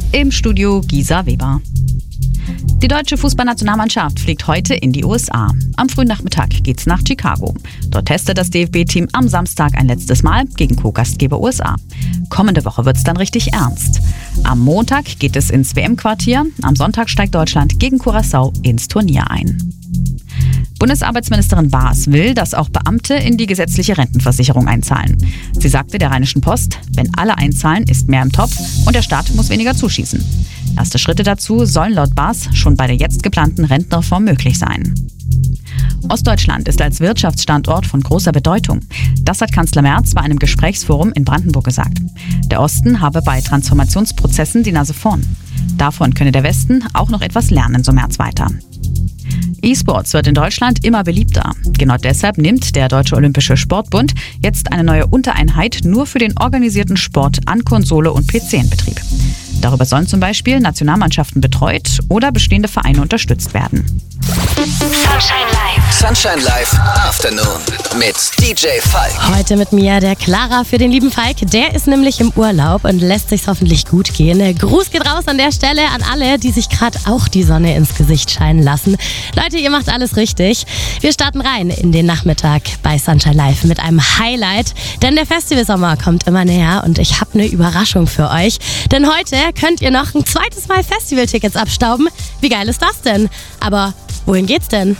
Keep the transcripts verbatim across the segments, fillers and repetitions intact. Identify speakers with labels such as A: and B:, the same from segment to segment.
A: Im Studio Gisa Weber. Die deutsche Fußballnationalmannschaft fliegt heute in die U S A. Am frühen Nachmittag geht's nach Chicago. Dort testet das D F B-Team am Samstag ein letztes Mal gegen Co-Gastgeber U S A. Kommende Woche wird's dann richtig ernst. Am Montag geht es ins W M-Quartier. Am Sonntag steigt Deutschland gegen Curaçao ins Turnier ein. Bundesarbeitsministerin Baas will, dass auch Beamte in die gesetzliche Rentenversicherung einzahlen. Sie sagte der Rheinischen Post, wenn alle einzahlen, ist mehr im Topf und der Staat muss weniger zuschießen. Erste Schritte dazu sollen laut Baas schon bei der jetzt geplanten Rentenreform möglich sein. Ostdeutschland ist als Wirtschaftsstandort von großer Bedeutung. Das hat Kanzler Merz bei einem Gesprächsforum in Brandenburg gesagt. Der Osten habe bei Transformationsprozessen die Nase vorn. Davon könne der Westen auch noch etwas lernen, so Merz weiter. E-Sports wird in Deutschland immer beliebter. Genau deshalb nimmt der Deutsche Olympische Sportbund jetzt eine neue Untereinheit nur für den organisierten Sport an Konsole und P C in Betrieb. Darüber sollen zum Beispiel Nationalmannschaften betreut oder bestehende Vereine unterstützt werden.
B: Sunshine Live. Sunshine Live Afternoon mit D J Falk.
C: Heute mit mir der Clara für den lieben Falk. Der ist nämlich im Urlaub und lässt sich's hoffentlich gut gehen. Gruß geht raus an der Stelle an alle, die sich gerade auch die Sonne ins Gesicht scheinen lassen. Leute, ihr macht alles richtig. Wir starten rein in den Nachmittag bei Sunshine Live mit einem Highlight. Denn der Festivalsommer kommt immer näher und ich habe eine Überraschung für euch. Denn heute könnt ihr noch ein zweites Mal Festivaltickets abstauben. Wie geil ist das denn? Aber wohin geht's denn?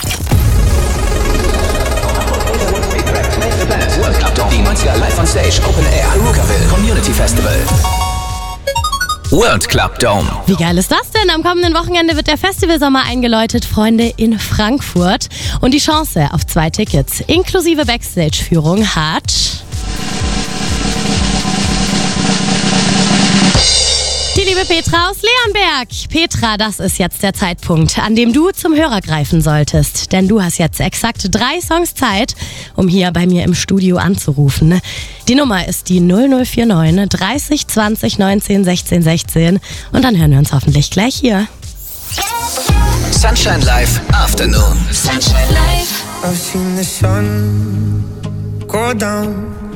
B: Die neunziger Live on Stage Open Air Rookerville Community Festival. World Club Dome.
C: Wie geil ist das denn? Am kommenden Wochenende wird der Festivalsommer eingeläutet, Freunde, in Frankfurt. Und die Chance auf zwei Tickets inklusive Backstage-Führung hat die liebe Petra aus Leonberg. Petra, das ist jetzt der Zeitpunkt, an dem du zum Hörer greifen solltest. Denn du hast jetzt exakt drei Songs Zeit, um hier bei mir im Studio anzurufen. Die Nummer ist die null null vier neun dreißig zwanzig neunzehn sechzehn sechzehn. Und dann hören wir uns hoffentlich gleich hier.
B: Sunshine Live Afternoon.
D: Sunshine Live. I've seen the sun go down.